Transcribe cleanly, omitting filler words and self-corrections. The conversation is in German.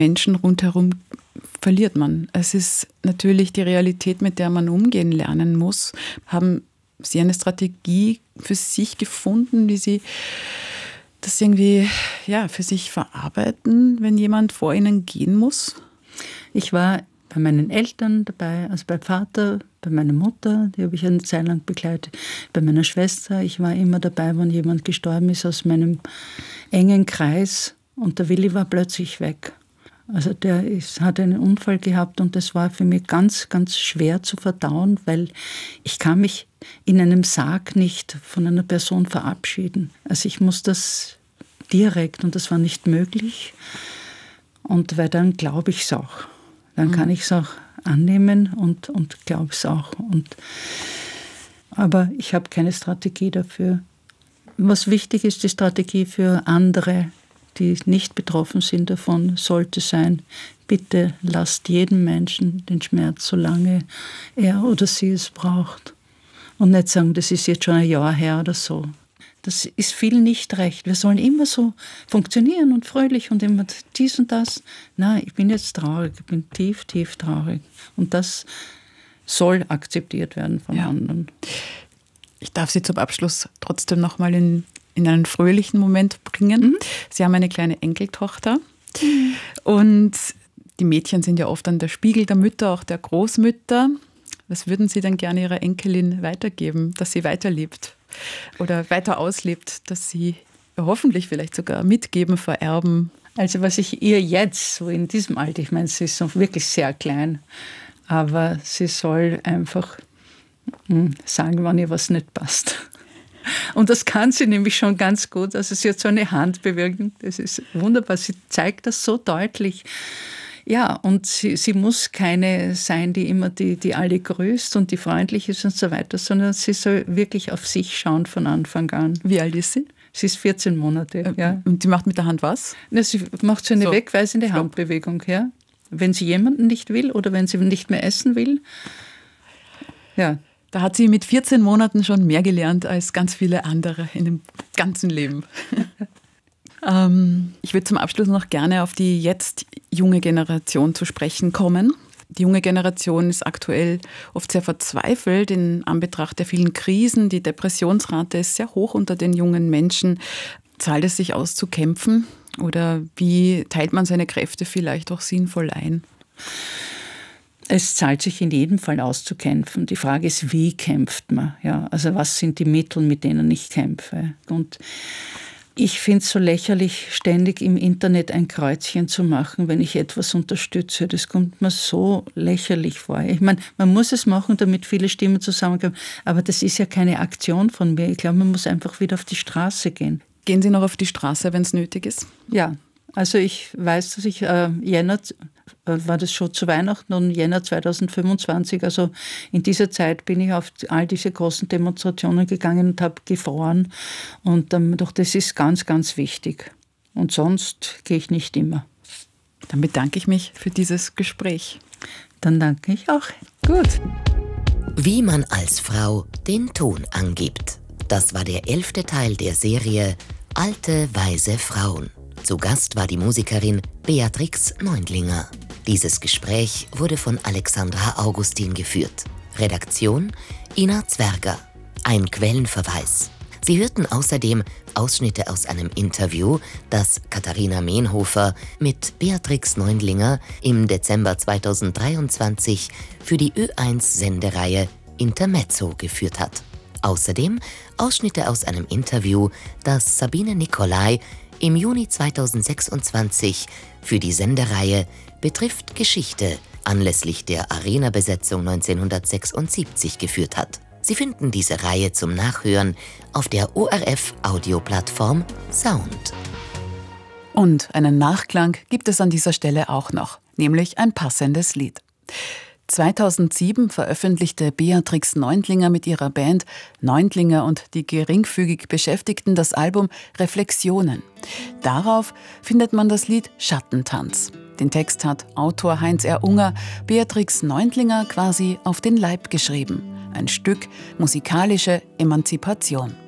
Menschen rundherum verliert man. Es ist natürlich die Realität, mit der man umgehen lernen muss. Haben Sie eine Strategie für sich gefunden, wie Sie das irgendwie für sich verarbeiten, wenn jemand vor Ihnen gehen muss? Ich war bei meinen Eltern dabei, also beim Vater, bei meiner Mutter, die habe ich eine Zeit lang begleitet, bei meiner Schwester. Ich war immer dabei, wenn jemand gestorben ist aus meinem engen Kreis, und der Willi war plötzlich weg. Also hat einen Unfall gehabt, und das war für mich ganz, ganz schwer zu verdauen, weil ich kann mich in einem Sarg nicht von einer Person verabschieden. Also ich muss das direkt, und das war nicht möglich. Und weil dann glaube ich es auch. Dann kann ich es auch annehmen und glaube es auch. Aber ich habe keine Strategie dafür. Was wichtig ist, die Strategie für andere, die nicht betroffen sind davon, sollte sein: Bitte lasst jedem Menschen den Schmerz, solange er oder sie es braucht. Und nicht sagen, das ist jetzt schon ein Jahr her oder so. Das ist viel nicht recht. Wir sollen immer so funktionieren und fröhlich und immer dies und das. Nein, ich bin jetzt traurig, ich bin tief, tief traurig. Und das soll akzeptiert werden von anderen. Ich darf Sie zum Abschluss trotzdem noch mal in einen fröhlichen Moment bringen. Sie haben eine kleine Enkeltochter. Und die Mädchen sind ja oft dann der Spiegel der Mütter, auch der Großmütter. Was würden Sie denn gerne Ihrer Enkelin weitergeben, dass sie weiterlebt oder weiter auslebt, dass Sie hoffentlich vielleicht sogar mitgeben, vererben? Also was ich ihr jetzt, so in diesem Alter, ich meine, sie ist noch wirklich sehr klein, aber sie soll einfach sagen, wann ihr was nicht passt. Und das kann sie nämlich schon ganz gut. Also sie hat so eine Handbewegung, das ist wunderbar. Sie zeigt das so deutlich. Ja, und sie muss keine sein, die immer die alle grüßt und die freundlich ist und so weiter, sondern sie soll wirklich auf sich schauen von Anfang an. Wie alt ist sie? Sie ist 14 Monate. Ja. Und die macht mit der Hand was? Ja, sie macht so eine wegweisende Handbewegung. Ja. Wenn sie jemanden nicht will oder wenn sie nicht mehr essen will. Ja. Da hat sie mit 14 Monaten schon mehr gelernt als ganz viele andere in dem ganzen Leben. Ich würde zum Abschluss noch gerne auf die jetzt junge Generation zu sprechen kommen. Die junge Generation ist aktuell oft sehr verzweifelt in Anbetracht der vielen Krisen. Die Depressionsrate ist sehr hoch unter den jungen Menschen. Zahlt es sich aus zu kämpfen? Oder wie teilt man seine Kräfte vielleicht auch sinnvoll ein? Es zahlt sich in jedem Fall aus zu kämpfen. Die Frage ist, wie kämpft man? Ja, also was sind die Mittel, mit denen ich kämpfe? Und ich finde es so lächerlich, ständig im Internet ein Kreuzchen zu machen, wenn ich etwas unterstütze. Das kommt mir so lächerlich vor. Ich meine, man muss es machen, damit viele Stimmen zusammenkommen. Aber das ist ja keine Aktion von mir. Ich glaube, man muss einfach wieder auf die Straße gehen. Gehen Sie noch auf die Straße, wenn es nötig ist? Ja, also ich weiß, dass ich Jänner, war das schon zu Weihnachten, und Jänner 2025, also in dieser Zeit bin ich auf all diese großen Demonstrationen gegangen und habe gefroren. Und doch das ist ganz, ganz wichtig. Und sonst gehe ich nicht immer. Dann bedanke ich mich für dieses Gespräch. Dann danke ich auch. Gut. Wie man als Frau den Ton angibt. Das war der 11. Teil der Serie Alte, weise Frauen. Zu Gast war die Musikerin Beatrix Neundlinger. Dieses Gespräch wurde von Alexandra Augustin geführt. Redaktion Ina Zwerger. Ein Quellenverweis. Sie hörten außerdem Ausschnitte aus einem Interview, das Katharina Meenhofer mit Beatrix Neundlinger im Dezember 2023 für die Ö1-Sendereihe Intermezzo geführt hat. Außerdem Ausschnitte aus einem Interview, das Sabine Nicolai im Juni 2026 für die Sendereihe Betrifft Geschichte anlässlich der Arena-Besetzung 1976 geführt hat. Sie finden diese Reihe zum Nachhören auf der ORF-Audioplattform Sound. Und einen Nachklang gibt es an dieser Stelle auch noch, nämlich ein passendes Lied. 2007 veröffentlichte Beatrix Neundlinger mit ihrer Band Neundlinger und die geringfügig Beschäftigten das Album Reflexionen. Darauf findet man das Lied Schattentanz. Den Text hat Autor Heinz R. Unger Beatrix Neundlinger quasi auf den Leib geschrieben. Ein Stück musikalische Emanzipation.